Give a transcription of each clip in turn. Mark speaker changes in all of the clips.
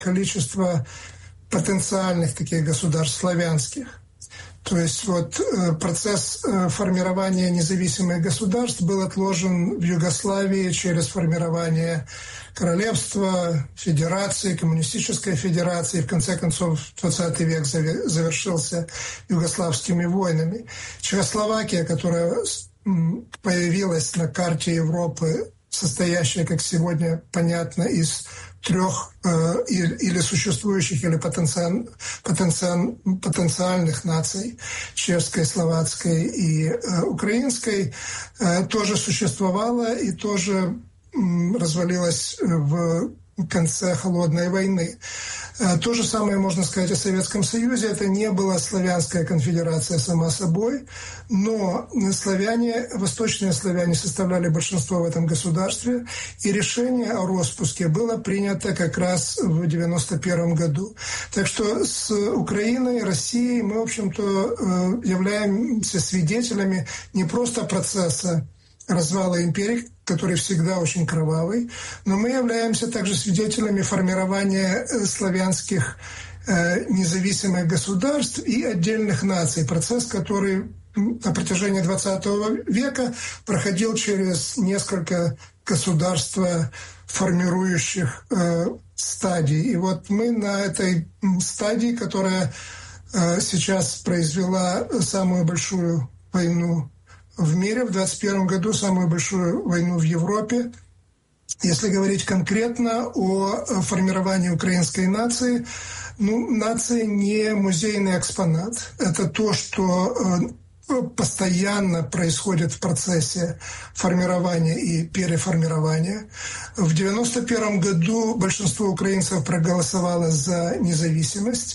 Speaker 1: количество потенциальных таких государств славянских. То есть процесс формирования независимых государств был отложен в Югославии через формирование королевства, федерации, коммунистической федерации. В конце концов, 20 век завершился югославскими войнами. Чехословакия, которая появилась на карте Европы, состоящая, как сегодня понятно, из 3 или существующих, или потенциальных наций, чешской, словацкой и украинской, тоже существовала и тоже развалилась в конце Холодной войны. То же самое можно сказать о Советском Союзе. Это не была славянская конфедерация сама собой, но славяне, восточные славяне составляли большинство в этом государстве, и решение о распуске было принято как раз в 1991 году. Так что с Украиной, Россией мы, в общем-то, являемся свидетелями не просто процесса развала империи, который всегда очень кровавый, но мы являемся также свидетелями формирования славянских независимых государств и отдельных наций. Процесс, который на протяжении 20 века проходил через несколько государств, формирующих стадий. И вот мы на этой стадии, которая сейчас произвела самую большую войну в мире, в 2021 году самую большую войну в Европе. Если говорить конкретно о формировании украинской нации, нация не музейный экспонат. Это то, что постоянно происходит в процессе формирования и переформирования. В 1991 году большинство украинцев проголосовало за независимость.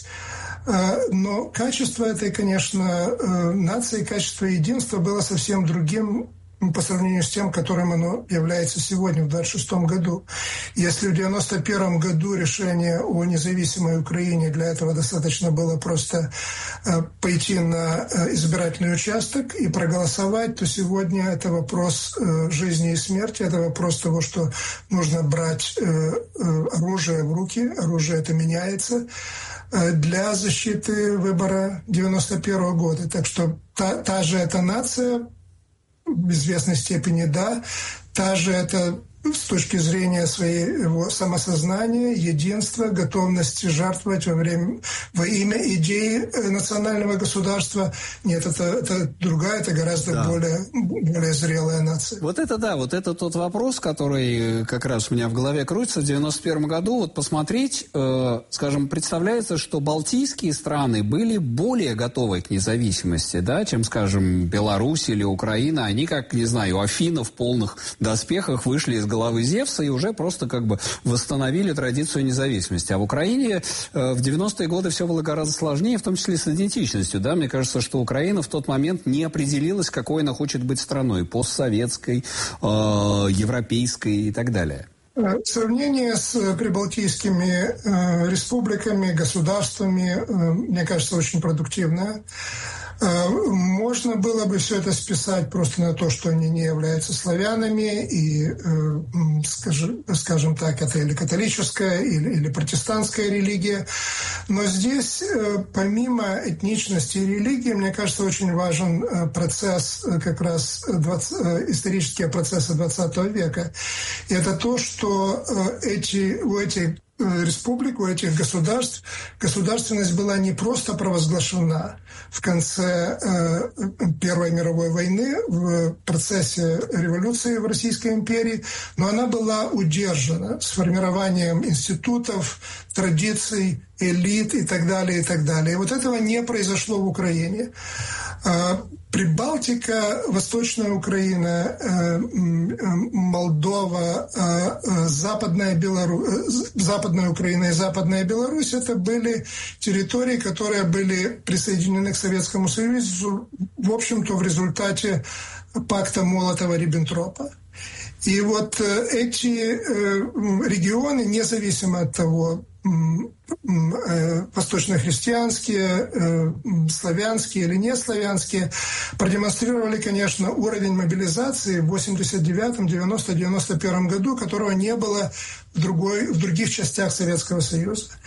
Speaker 1: Но качество этой, конечно, нации, качество единства было совсем другим по сравнению с тем, которым оно является сегодня, в 1926 году. Если в 1991 году решение о независимой Украине, для этого достаточно было просто пойти на избирательный участок и проголосовать, то сегодня это вопрос жизни и смерти, это вопрос того, что нужно брать оружие в руки, оружие это меняется, для защиты выбора 1991 года. Так что та же эта нация, в известной степени да, та же это с точки зрения своего самосознания, единства, готовности жертвовать во имя идеи национального государства. Нет, это другая, это гораздо более зрелая нация.
Speaker 2: Вот это да, вот это тот вопрос, который как раз у меня в голове крутится. В 1991 году, вот посмотреть, скажем, представляется, что балтийские страны были более готовы к независимости, да, чем, скажем, Беларусь или Украина. Они, как, не знаю, Афины в полных доспехах вышли из головы Зевса и уже просто как бы восстановили традицию независимости. А в Украине в 90-е годы все было гораздо сложнее, в том числе с идентичностью. Да? Мне кажется, что Украина в тот момент не определилась, какой она хочет быть страной. Постсоветской, европейской и так далее.
Speaker 1: Сравнение с прибалтийскими республиками, государствами, мне кажется, очень продуктивное. Можно было бы все это списать просто на то, что они не являются славянами, и, скажем так, это или католическая, или протестантская религия. Но здесь, помимо этничности и религии, мне кажется, очень важен процесс, как раз исторические процессы XX века. И это то, что у этих республик, у этих государств государственность была не просто провозглашена в конце Первой мировой войны, в процессе революции в Российской империи, но она была удержана с формированием институтов, традиций, элит и так далее, и так далее. И вот этого не произошло в Украине. Прибалтика, Восточная Украина, Молдова, Западная Украина и Западная Беларусь – это были территории, которые были присоединены к Советскому Союзу, в общем-то, в результате пакта Молотова-Риббентропа. И вот эти регионы, независимо от того, восточно-христианские, славянские или не славянские, продемонстрировали, конечно, уровень мобилизации в 89-м, 90-91 году, которого не было в других частях Советского Союза.